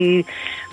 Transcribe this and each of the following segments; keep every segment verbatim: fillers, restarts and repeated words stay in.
i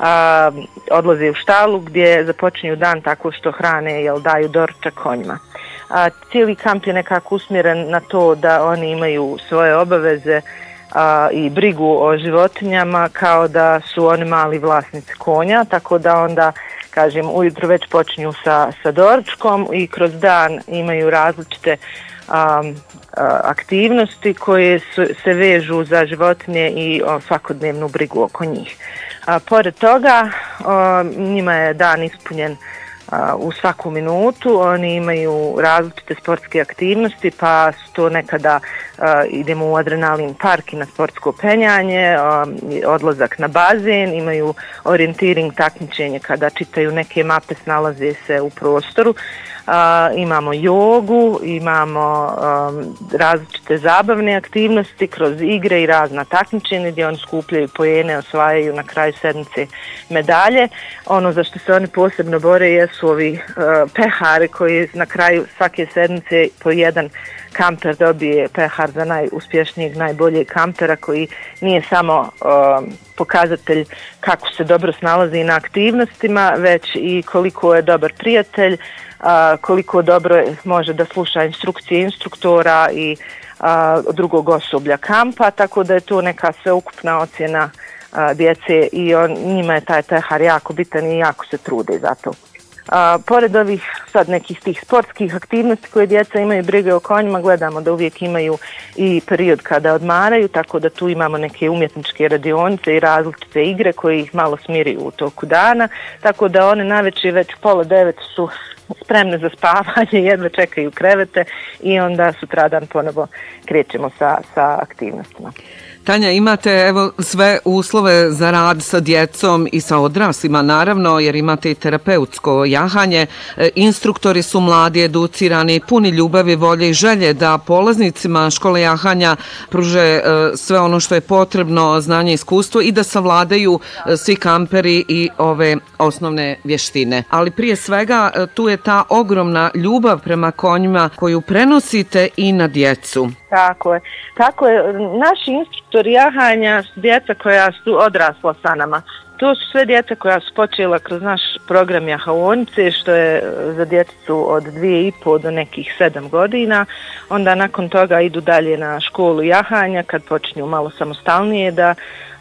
a, odlaze u štalu gdje započinju dan tako što hrane, jel, daju doručak konjima. A, cijeli kamp je nekako usmjeren na to da oni imaju svoje obaveze a, i brigu o životinjama kao da su oni mali vlasnici konja, tako da onda, kažem, ujutro već počinju sa, sa doručkom i kroz dan imaju različite a, a, aktivnosti koje su, se vežu za životinje i o, svakodnevnu brigu oko njih. A, pored toga, o, njima je dan ispunjen a, u svaku minutu, oni imaju različite sportske aktivnosti, pa su to nekada a, idemo u adrenalin park i na sportsko penjanje, a, odlazak na bazen, imaju orijentiring takmičenje kada čitaju neke mape, snalaze se u prostoru. Uh, imamo jogu, imamo um, različite zabavne aktivnosti kroz igre i razna takmičenja gdje oni skupljaju poene, osvajaju na kraju sedmice medalje. Ono za što se oni posebno bore jesu ovi uh, pehari koji na kraju svake sedmice po jedan kamper dobije pehar za najuspješnijeg, najboljeg kampera koji nije samo um, pokazatelj kako se dobro snalazi na aktivnostima, već i koliko je dobar prijatelj, a, koliko dobro može da sluša instrukcije instruktora i a, drugog osoblja kampa, tako da je to neka sveukupna ocjena a, djece i on, njima je taj pehar jako bitan i jako se trude za to. A, pored ovih sad nekih tih sportskih aktivnosti koje djeca imaju brige o konjima, gledamo da uvijek imaju i period kada odmaraju, tako da tu imamo neke umjetničke radionice i različite igre koje ih malo smiriju u toku dana, tako da one navečer već pola devet su spremne za spavanje, jedva čekaju krevete i onda sutradan ponovo krećemo sa, sa aktivnostima. Tanja, imate evo sve uslove za rad sa djecom i sa odraslima, naravno, jer imate i terapeutsko jahanje. E, instruktori su mladi, educirani, puni ljubavi, volje i želje da polaznicima škole jahanja pruže e, sve ono što je potrebno, znanje i iskustvo i da savladaju e, svi kamperi i ove osnovne vještine. Ali prije svega e, tu je ta ogromna ljubav prema konjima koju prenosite i na djecu. Tako je. Tako je. Naši instruktori jahanja su djeca koja su odrasla sa nama. To su sve djeca koja su počela kroz naš program jahaonice, što je za djecu od dvije i po do nekih sedam godina. Onda nakon toga idu dalje na školu jahanja kad počinju malo samostalnije da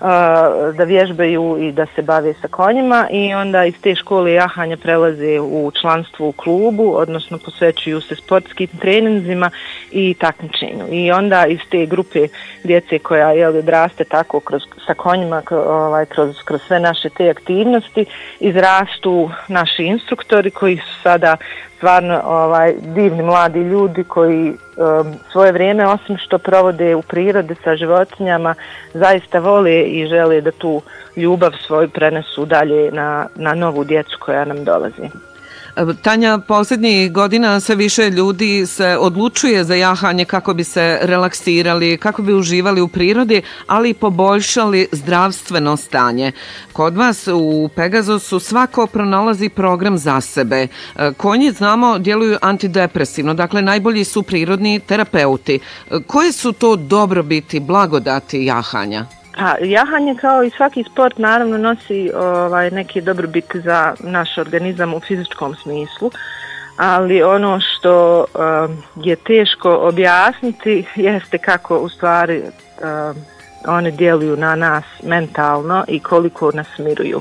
da vježbaju i da se bave sa konjima i onda iz te škole jahanja prelaze u članstvo u klubu, odnosno posvećuju se sportskim treninzima i takmičenju. I onda iz te grupe djece koja je odraste tako kroz, sa konjima ovaj, kroz, kroz sve naše te aktivnosti izrastu naši instruktori koji su sada stvarno ovaj, divni mladi ljudi koji um, svoje vrijeme, osim što provode u prirodi sa životinjama, zaista vole i žele da tu ljubav svoju prenesu dalje na, na novu djecu koja nam dolazi. Tanja, posljednjih godina sve više ljudi se odlučuje za jahanje kako bi se relaksirali, kako bi uživali u prirodi, ali i poboljšali zdravstveno stanje. Kod vas u Pegazusu svako pronalazi program za sebe. Konji, znamo, djeluju antidepresivno, dakle najbolji su prirodni terapeuti. Koje su to dobrobiti, blagodati jahanja? A, jahanje kao i svaki sport naravno nosi ovaj, neke dobrobiti za naš organizam u fizičkom smislu, ali ono što um, je teško objasniti jeste kako u stvari um, one djeluju na nas mentalno i koliko nas smiruju.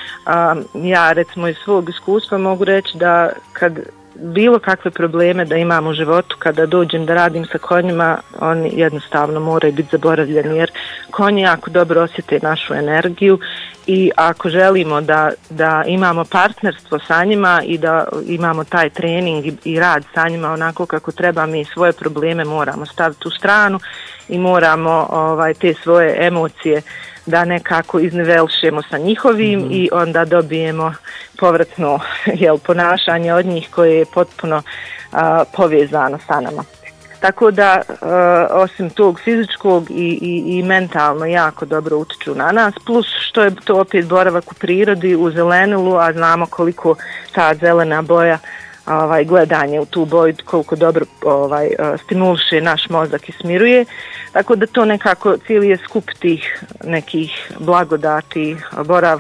Um, ja recimo iz svog iskustva mogu reći da kad bilo kakve probleme da imam u životu, kada dođem da radim sa konjima, oni jednostavno moraju biti zaboravljeni, jer konji jako dobro osjete našu energiju i ako želimo da, da imamo partnerstvo sa njima i da imamo taj trening i, i rad sa njima onako kako treba, mi svoje probleme moramo staviti u stranu i moramo ovaj, te svoje emocije da nekako iznivelšemo sa njihovim mm-hmm. i onda dobijemo povratno jel, ponašanje od njih koje je potpuno a, povezano sa nama. Tako da, a, osim tog fizičkog i, i, i mentalno jako dobro utiču na nas, plus što je to opet boravak u prirodi, u zelenilu, a znamo koliko ta zelena boja ovaj, gledanje u tu boju, koliko dobro ovaj, stimuliše naš mozak i smiruje. Tako da to nekako cijeli je skup tih nekih blagodati boravka